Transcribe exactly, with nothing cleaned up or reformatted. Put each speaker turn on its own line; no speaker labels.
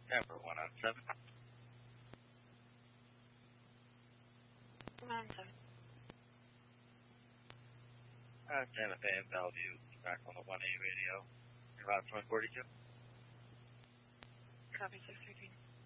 Number one on seven.
One on seven.
Uh, Santa Fe and Bellevue. Back on the one A radio. About one forty-two.
Copy six thirteen.